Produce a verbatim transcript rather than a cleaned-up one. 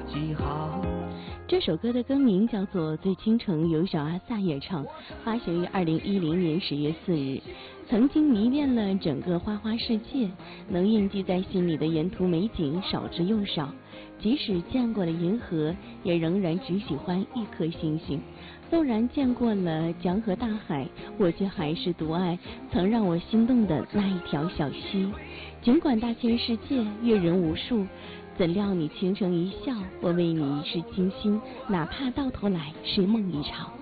记号。 这首歌的歌名叫做《醉倾城》，由小阿萨演唱，发行于二零一零年十月四日。曾经迷恋了整个花花世界，能印记在心里的沿途美景少之又少。即使见过了银河，也仍然只喜欢一颗星星。纵然见过了江河大海，我却还是独爱曾让我心动的那一条小溪。尽管大千世界，阅人无数，怎料你倾城一笑，我为你一世倾心，哪怕到头来是梦一场。